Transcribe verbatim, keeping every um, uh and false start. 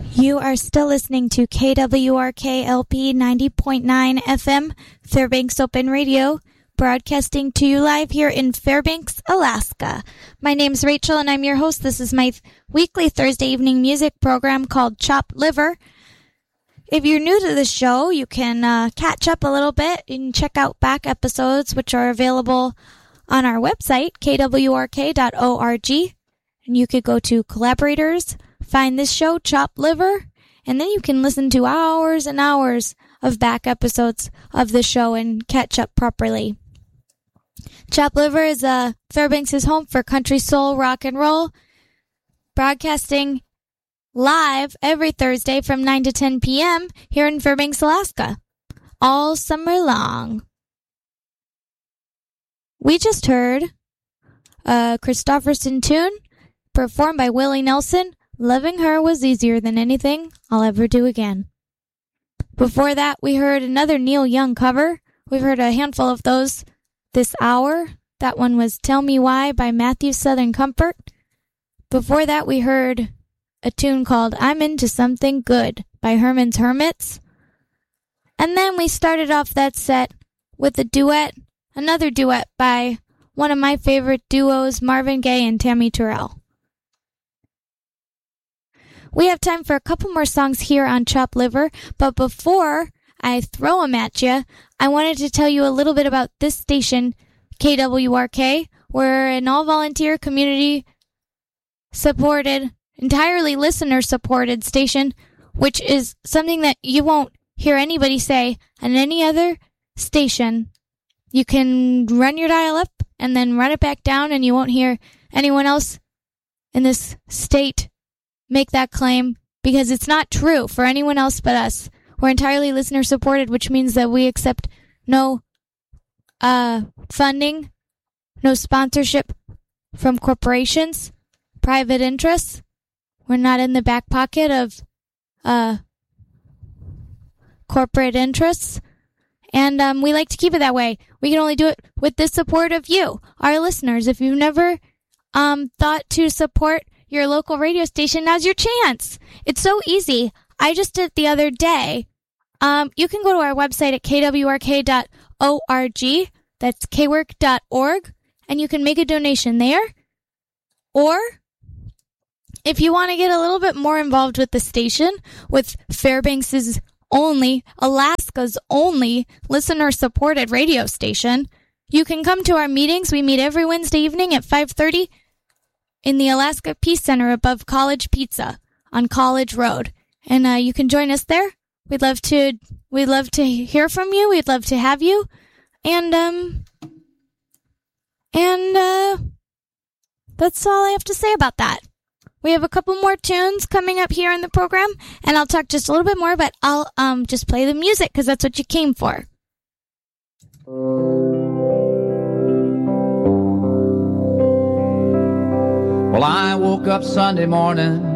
You are still listening to K W R K L P ninety point nine F M, Fairbanks Open Radio, broadcasting to you live here in Fairbanks, Alaska. My name's Rachel and I'm your host. This is my th- weekly Thursday evening music program called Chopped Liver. If you're new to the show, you can uh, catch up a little bit and check out back episodes, which are available on our website, k w r k dot org. And you could go to collaborators, find this show, Chopped Liver, and then you can listen to hours and hours of back episodes of the show and catch up properly. Chopped Liver is uh, Fairbanks' home for country, soul, rock, and roll, broadcasting live every Thursday from nine to ten p.m. here in Fairbanks, Alaska, all summer long. We just heard a Christofferson tune performed by Willie Nelson. Loving Her Was Easier Than Anything I'll Ever Do Again. Before that, we heard another Neil Young cover. We've heard a handful of those this hour. That one was Tell Me Why by Matthew Southern Comfort. Before that, we heard a tune called I'm Into Something Good by Herman's Hermits. And then we started off that set with a duet, another duet by one of my favorite duos, Marvin Gaye and Tammy Terrell. We have time for a couple more songs here on Chopped Liver, but before I throw them at you, I wanted to tell you a little bit about this station, K W R K. We're an all-volunteer, community-supported, entirely listener-supported station, which is something that you won't hear anybody say on any other station. You can run your dial up and then run it back down, and you won't hear anyone else in this state make that claim, because it's not true for anyone else but us. We're entirely listener supported, which means that we accept no uh funding, no sponsorship from corporations, private interests. We're not in the back pocket of uh corporate interests, and um we like to keep it that way. We can only do it with the support of you, our listeners. If you've never um thought to support your local radio station, now's your chance. It's so easy. I just did it the other day. Um, you can go to our website at k w r k dot org. That's k w r k dot org, and you can make a donation there. Or if you want to get a little bit more involved with the station, with Fairbanks's only, Alaska's only listener-supported radio station, you can come to our meetings. We meet every Wednesday evening at five thirty in the Alaska Peace Center above College Pizza on College Road. And uh, you can join us there. We'd love to we'd love to hear from you. We'd love to have you. And um and uh that's all I have to say about that. We have a couple more tunes coming up here in the program, and I'll talk just a little bit more, but I'll um just play the music because that's what you came for. Well, I woke up Sunday morning